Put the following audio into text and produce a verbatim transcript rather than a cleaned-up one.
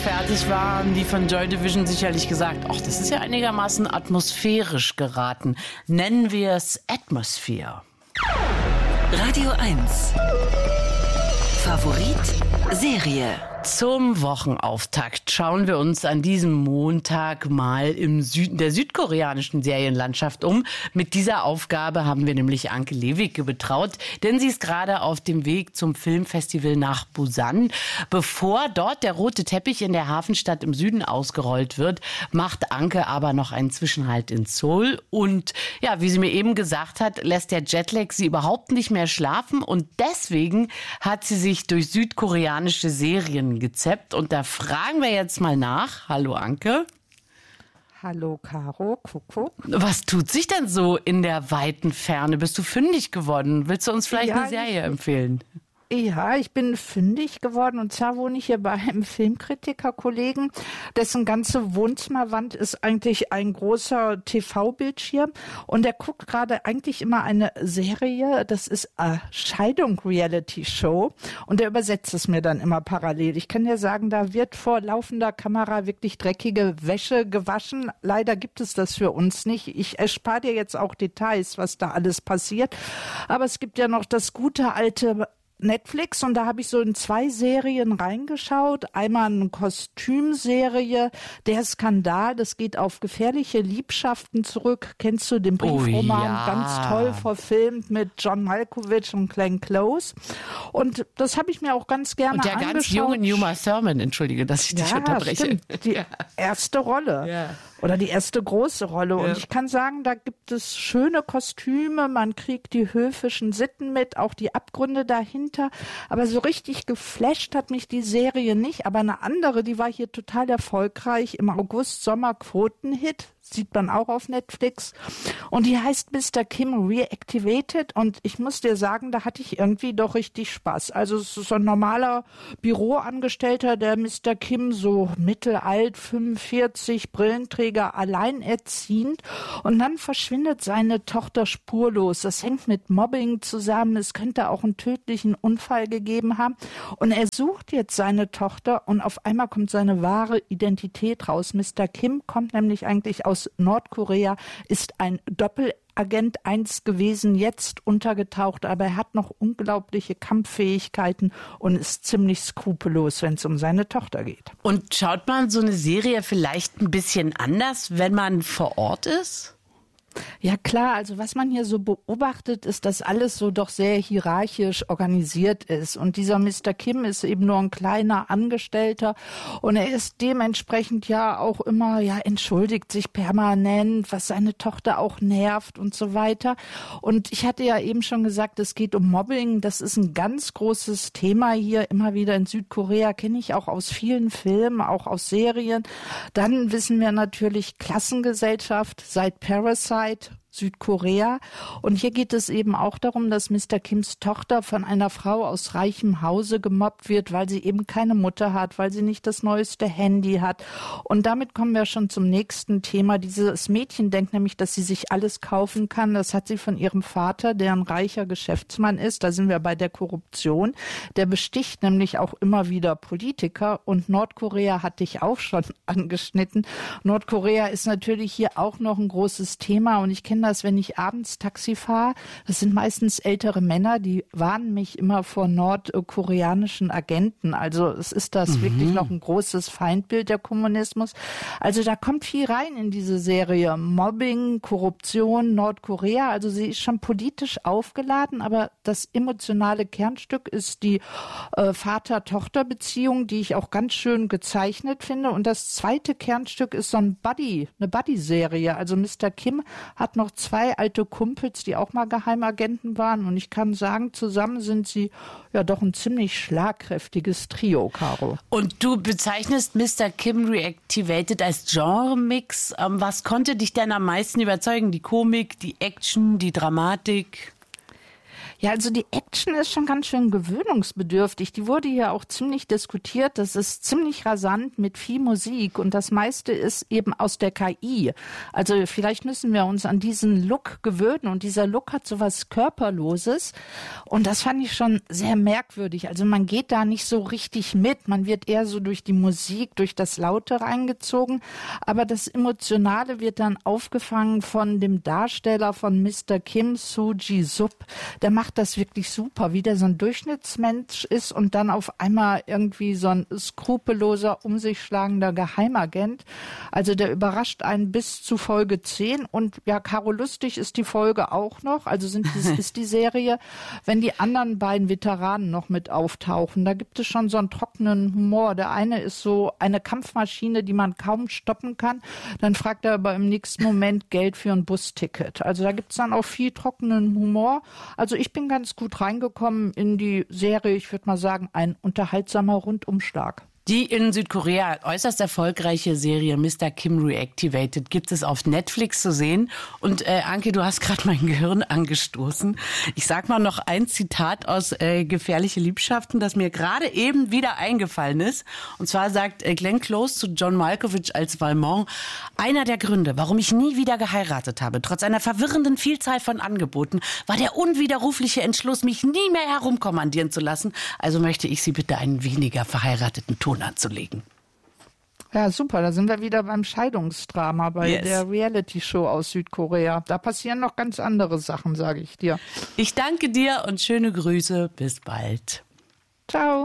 fertig war, haben die von Joy Division sicherlich gesagt, ach, das ist ja einigermaßen atmosphärisch geraten. Nennen wir es Atmosphere. Radio eins. Favorit Serie. Zum Wochenauftakt schauen wir uns an diesem Montag mal im Süden der südkoreanischen Serienlandschaft um. Mit dieser Aufgabe haben wir nämlich Anke Lewicke betraut, denn sie ist gerade auf dem Weg zum Filmfestival nach Busan. Bevor dort der rote Teppich in der Hafenstadt im Süden ausgerollt wird, macht Anke aber noch einen Zwischenhalt in Seoul. Und ja, wie sie mir eben gesagt hat, lässt der Jetlag sie überhaupt nicht mehr schlafen. Und deswegen hat sie sich durch südkoreanische Serien gezeppt. Und da fragen wir jetzt mal nach. Hallo Anke. Hallo Caro, Kuckuck. Was tut sich denn so in der weiten Ferne? Bist du fündig geworden? Willst du uns vielleicht ja, eine Serie empfehlen? Ja, ich bin fündig geworden und zwar wohne ich hier bei einem Filmkritiker-Kollegen, dessen ganze Wohnzimmerwand ist eigentlich ein großer T V-Bildschirm und der guckt gerade eigentlich immer eine Serie, das ist eine Scheidung-Reality-Show und der übersetzt es mir dann immer parallel. Ich kann dir sagen, da wird vor laufender Kamera wirklich dreckige Wäsche gewaschen. Leider gibt es das für uns nicht. Ich erspare dir jetzt auch Details, was da alles passiert, aber es gibt ja noch das gute alte Netflix und da habe ich so in zwei Serien reingeschaut. Einmal eine Kostümserie, Der Skandal, das geht auf gefährliche Liebschaften zurück. Kennst du den Briefroman? Oh, ja. Ganz toll verfilmt mit John Malkovich und Glenn Close. Und das habe ich mir auch ganz gerne Und der angeschaut. ganz junge Numa Thurman, entschuldige, dass ich dich ja, unterbreche. Stimmt. Die erste Rolle. Ja. Oder die erste große Rolle. Ja. Und ich kann sagen, da gibt es schöne Kostüme, man kriegt die höfischen Sitten mit, auch die Abgründe dahinter. Aber so richtig geflasht hat mich die Serie nicht. Aber eine andere, die war hier total erfolgreich im August, Sommer-Quotenhit. Sieht man auch auf Netflix. Und die heißt Mister Kim Reactivated. Und ich muss dir sagen, da hatte ich irgendwie doch richtig Spaß. Also es ist so ein normaler Büroangestellter, der Mister Kim so mittelalt, fünfundvierzig, Brillenträger, alleinerziehend. Und dann verschwindet seine Tochter spurlos. Das hängt mit Mobbing zusammen. Es könnte auch einen tödlichen Unfall gegeben haben. Und er sucht jetzt seine Tochter und auf einmal kommt seine wahre Identität raus. Mister Kim kommt nämlich eigentlich aus Nordkorea, ist ein Doppelagent eins gewesen, jetzt untergetaucht, aber er hat noch unglaubliche Kampffähigkeiten und ist ziemlich skrupellos, wenn es um seine Tochter geht. Und schaut man so eine Serie vielleicht ein bisschen anders, wenn man vor Ort ist? Ja klar, also was man hier so beobachtet, ist, dass alles so doch sehr hierarchisch organisiert ist. Und dieser Mister Kim ist eben nur ein kleiner Angestellter und er ist dementsprechend ja auch immer, ja, entschuldigt sich permanent, was seine Tochter auch nervt und so weiter. Und ich hatte ja eben schon gesagt, es geht um Mobbing. Das ist ein ganz großes Thema hier immer wieder in Südkorea, kenne ich auch aus vielen Filmen, auch aus Serien. Dann wissen wir natürlich Klassengesellschaft seit Parasite, Südkorea. Und hier geht es eben auch darum, dass Mister Kims Tochter von einer Frau aus reichem Hause gemobbt wird, weil sie eben keine Mutter hat, weil sie nicht das neueste Handy hat. Und damit kommen wir schon zum nächsten Thema. Dieses Mädchen denkt nämlich, dass sie sich alles kaufen kann. Das hat sie von ihrem Vater, der ein reicher Geschäftsmann ist. Da sind wir bei der Korruption. Der besticht nämlich auch immer wieder Politiker. Und Nordkorea hatte ich auch schon angeschnitten. Nordkorea ist natürlich hier auch noch ein großes Thema. Und ich kenne das, wenn ich abends Taxi fahre. Das sind meistens ältere Männer, die warnen mich immer vor nordkoreanischen Agenten. Also es ist das mhm. wirklich noch ein großes Feindbild, der Kommunismus. Also da kommt viel rein in diese Serie. Mobbing, Korruption, Nordkorea. Also sie ist schon politisch aufgeladen, aber das emotionale Kernstück ist die äh, Vater-Tochter-Beziehung, die ich auch ganz schön gezeichnet finde. Und das zweite Kernstück ist so ein Buddy, eine Buddy-Serie. Also Mister Kim hat noch zwei alte Kumpels, die auch mal Geheimagenten waren. Und ich kann sagen, zusammen sind sie ja doch ein ziemlich schlagkräftiges Trio, Caro. Und du bezeichnest Mister Kim Reactivated als Genre-Mix. Ähm, was konnte dich denn am meisten überzeugen? Die Komik, die Action, die Dramatik? Ja, also die Action ist schon ganz schön gewöhnungsbedürftig. Die wurde hier auch ziemlich diskutiert. Das ist ziemlich rasant mit viel Musik und das meiste ist eben aus der K I. Also vielleicht müssen wir uns an diesen Look gewöhnen und dieser Look hat so was Körperloses und das fand ich schon sehr merkwürdig. Also man geht da nicht so richtig mit. Man wird eher so durch die Musik, durch das Laute reingezogen, aber das Emotionale wird dann aufgefangen von dem Darsteller von Mister Kim, Soo Ji-sub. Der macht das wirklich super, wie der so ein Durchschnittsmensch ist und dann auf einmal irgendwie so ein skrupelloser, um sich schlagender Geheimagent. Also der überrascht einen bis zu Folge zehn und ja, Karo lustig ist die Folge auch noch, also sind die, ist die Serie, wenn die anderen beiden Veteranen noch mit auftauchen. Da gibt es schon so einen trockenen Humor. Der eine ist so eine Kampfmaschine, die man kaum stoppen kann. Dann fragt er aber im nächsten Moment Geld für ein Busticket. Also da gibt es dann auch viel trockenen Humor. Also ich bin ganz gut reingekommen in die Serie. Ich würde mal sagen, ein unterhaltsamer Rundumschlag. Die in Südkorea äußerst erfolgreiche Serie Mister Kim Reactivated gibt es auf Netflix zu sehen. Und äh, Anke, du hast gerade mein Gehirn angestoßen. Ich sag mal noch ein Zitat aus äh, Gefährliche Liebschaften, das mir gerade eben wieder eingefallen ist. Und zwar sagt äh, Glenn Close zu John Malkovich als Valmont: Einer der Gründe, warum ich nie wieder geheiratet habe, trotz einer verwirrenden Vielzahl von Angeboten, war der unwiderrufliche Entschluss, mich nie mehr herumkommandieren zu lassen. Also möchte ich Sie bitte einen weniger verheirateten Ton anzulegen. Ja, super. Da sind wir wieder beim Scheidungsdrama bei yes. der Reality-Show aus Südkorea. Da passieren noch ganz andere Sachen, sage ich dir. Ich danke dir und schöne Grüße. Bis bald. Ciao.